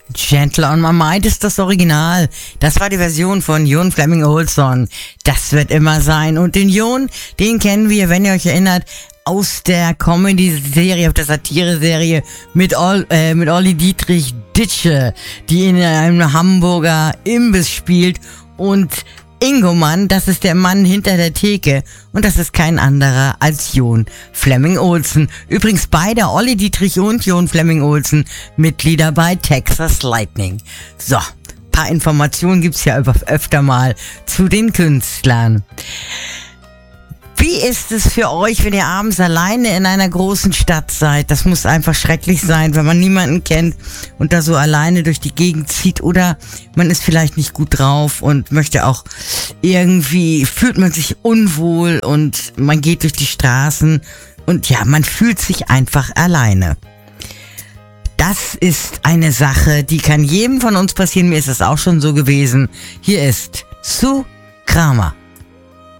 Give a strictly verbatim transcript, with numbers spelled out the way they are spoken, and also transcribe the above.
Gentle on My Mind ist das Original. Das war die Version von Jon Flemming Olsson. Das wird immer sein. Und den Jon, den kennen wir, wenn ihr euch erinnert, aus der Comedy-Serie, auf der Satire-Serie mit, Ol, äh, mit Olli Dietrich Ditsche, die in einem Hamburger Imbiss spielt. Und Ingo Mann, das ist der Mann hinter der Theke. Und das ist kein anderer als Jon Flemming Olsen. Übrigens beide, Olli Dietrich und Jon Flemming Olsen, Mitglieder bei Texas Lightning. So, paar Informationen gibt's ja öfter mal zu den Künstlern. Wie ist es für euch, wenn ihr abends alleine in einer großen Stadt seid? Das muss einfach schrecklich sein, wenn man niemanden kennt und da so alleine durch die Gegend zieht. Oder man ist vielleicht nicht gut drauf und möchte auch irgendwie, fühlt man sich unwohl und man geht durch die Straßen und ja, man fühlt sich einfach alleine. Das ist eine Sache, die kann jedem von uns passieren. Mir ist es auch schon so gewesen. Hier ist Sue Kramer.